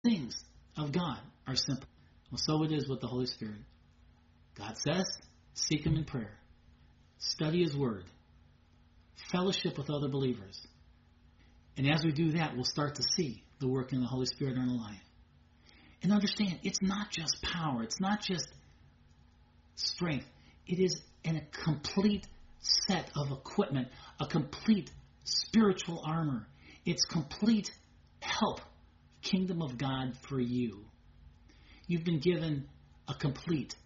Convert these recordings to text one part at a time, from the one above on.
things of God are simple. Well, so it is with the Holy Spirit. God says, seek Him in prayer. Study His Word. Fellowship with other believers. And as we do that, we'll start to see the working of the Holy Spirit in our life. And understand, it's not just power. It's not just strength. It is a complete set of equipment, a complete spiritual armor. It's complete help, kingdom of God for you. You've been given a complete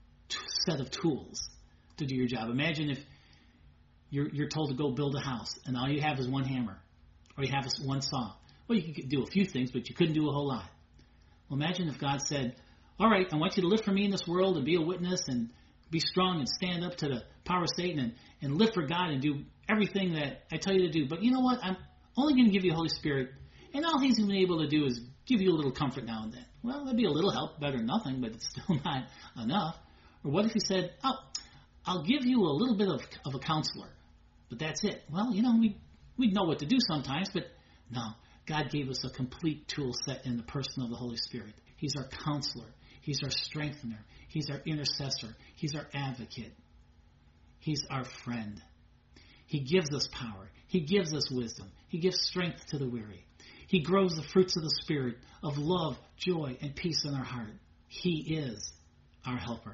set of tools to do your job. Imagine if you're told to go build a house and all you have is one hammer or you have one saw. Well, you could do a few things, but you couldn't do a whole lot. Well, imagine if God said, all right, I want you to live for me in this world and be a witness and be strong and stand up to the power of Satan and live for God and do everything that I tell you to do. But you know what? I'm only going to give you the Holy Spirit, and all He's been able to do is give you a little comfort now and then. Well, that'd be a little help, better than nothing, but it's still not enough. Or what if He said, oh, I'll give you a little bit of a counselor, but that's it. Well, we'd know what to do sometimes, but no. God gave us a complete tool set in the person of the Holy Spirit. He's our counselor. He's our strengthener. He's our intercessor. He's our advocate. He's our friend. He gives us power. He gives us wisdom. He gives strength to the weary. He grows the fruits of the Spirit of love, joy, and peace in our heart. He is our helper.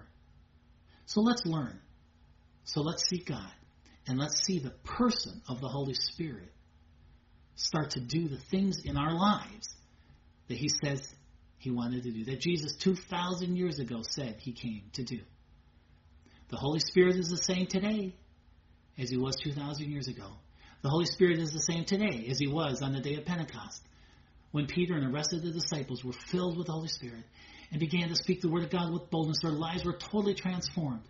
So let's learn. So let's seek God. And let's see the person of the Holy Spirit start to do the things in our lives that He says He wanted to do, that Jesus 2,000 years ago said He came to do. The Holy Spirit is the same today as He was 2,000 years ago. The Holy Spirit is the same today as He was on the day of Pentecost, when Peter and the rest of the disciples were filled with the Holy Spirit and began to speak the Word of God with boldness. Their lives were totally transformed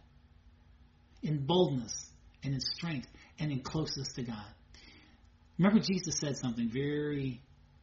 in boldness and in strength and in closeness to God. Remember, Jesus said something very,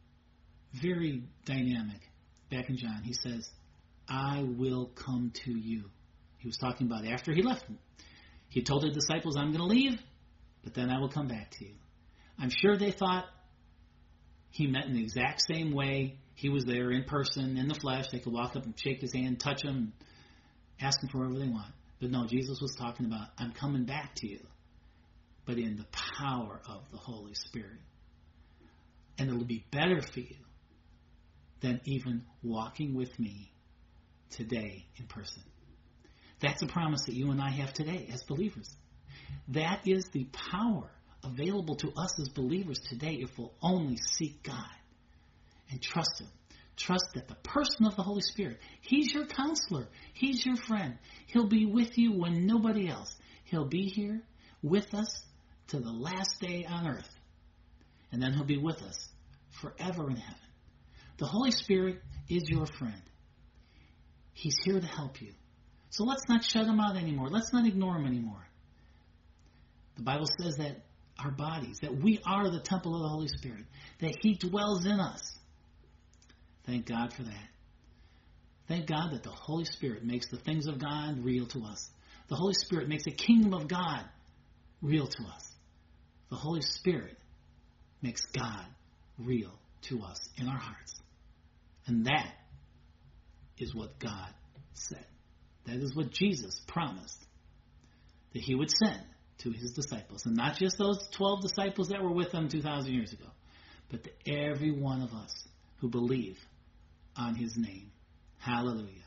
very dynamic back in John. He says, I will come to you. He was talking about after He left them. He told the disciples, I'm going to leave, but then I will come back to you. I'm sure they thought He meant in the exact same way. He was there in person, in the flesh. They could walk up and shake His hand, touch Him, ask Him for whatever they want. But no, Jesus was talking about, I'm coming back to you, but in the power of the Holy Spirit. And it'll be better for you than even walking with me today in person. That's a promise that you and I have today as believers. That is the power available to us as believers today if we'll only seek God and trust Him. Trust that the person of the Holy Spirit, He's your counselor. He's your friend. He'll be with you when nobody else. He'll be here with us to the last day on earth. And then He'll be with us forever in heaven. The Holy Spirit is your friend. He's here to help you. So let's not shut Him out anymore. Let's not ignore Him anymore. The Bible says that our bodies, that we are the temple of the Holy Spirit, that He dwells in us. Thank God for that. Thank God that the Holy Spirit makes the things of God real to us. The Holy Spirit makes the kingdom of God real to us. The Holy Spirit makes God real to us in our hearts. And that is what God said. That is what Jesus promised that He would send to His disciples. And not just those 12 disciples that were with Him 2,000 years ago, but to every one of us who believe on His name. Hallelujah.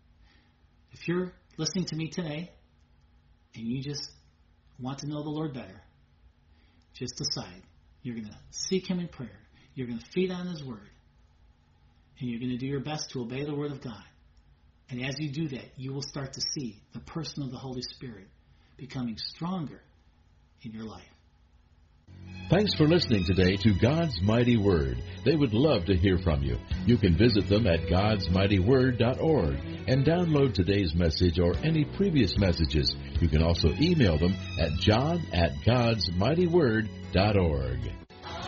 If you're listening to me today and you just want to know the Lord better, just decide you're going to seek Him in prayer. You're going to feed on His Word. And you're going to do your best to obey the Word of God. And as you do that, you will start to see the person of the Holy Spirit becoming stronger in your life. Thanks for listening today to God's Mighty Word. They would love to hear from you. You can visit them at godsmightyword.org and download today's message or any previous messages. You can also email them at john@godsmightyword.org.